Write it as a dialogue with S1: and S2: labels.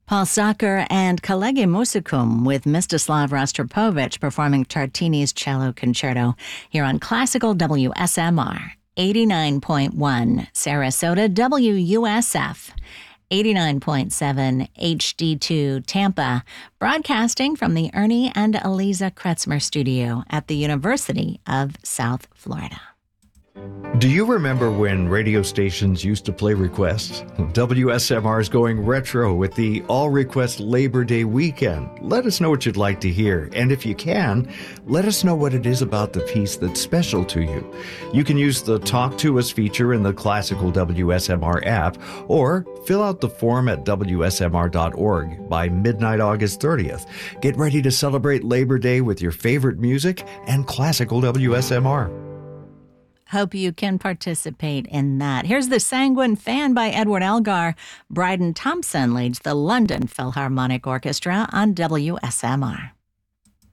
S1: Paul Sacher and Kolegi Musikum with Mstislav Rostropovich performing Tartini's Cello Concerto here on Classical WSMR, 89.1 Sarasota WUSF, 89.7 HD2 Tampa, broadcasting from the Ernie and Eliza Kretzmer Studio at the University of South Florida.
S2: Do you remember when radio stations used to play requests? WSMR is going retro with the All Request Labor Day weekend. Let us know what you'd like to hear, and if you can, let us know what it is about the piece that's special to you. You can use the Talk to Us feature in the Classical WSMR app, or fill out the form at WSMR.org by midnight August 30th. Get ready to celebrate Labor Day with your favorite music and Classical WSMR.
S1: Hope you can participate in that. Here's The Sanguine Fan by Edward Elgar. Bryden Thompson leads the London Philharmonic Orchestra on WSMR.